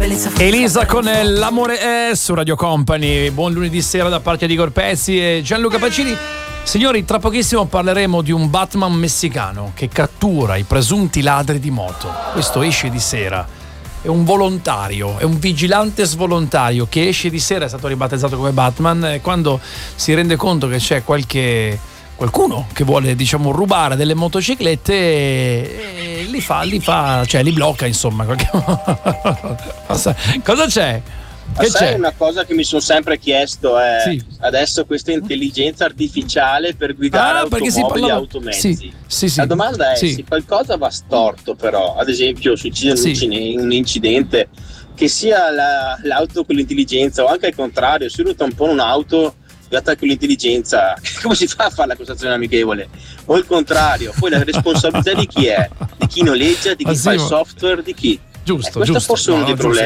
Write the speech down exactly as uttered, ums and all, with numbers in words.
bellezza. Elisa con L'amore è su Radio Company. Buon lunedì sera da parte di Igor Pezzi e Gianluca Pacini. Signori, tra pochissimo parleremo di un Batman messicano che cattura i presunti ladri di moto. Questo esce di sera. È un volontario, è un vigilante svolontario che esce di sera, è stato ribattezzato come Batman, e quando si rende conto che c'è qualche qualcuno che vuole, diciamo, rubare delle motociclette, e, e li fa, li fa, cioè li blocca, insomma. Qualche... cosa, cosa c'è? Ma Che sai, c'è? una cosa che mi sono sempre chiesto è Sì. adesso questa intelligenza artificiale per guidare Ah, perché si automobili e parlava- automezzi. Sì, sì, sì. La domanda è Sì. se qualcosa va storto, però, ad esempio succede Sì. un, cine- un incidente, che sia la- l'auto con l'intelligenza o anche al contrario, si ruota un po' un'auto guidata con l'intelligenza, come si fa a fare la costruzione amichevole? O il contrario, poi la responsabilità di chi è? Di chi noleggia, di chi Ma fa sì, il ma- software, di chi? Giusto, Eh, questo giusto. forse è uno No, dei giusto. problemi.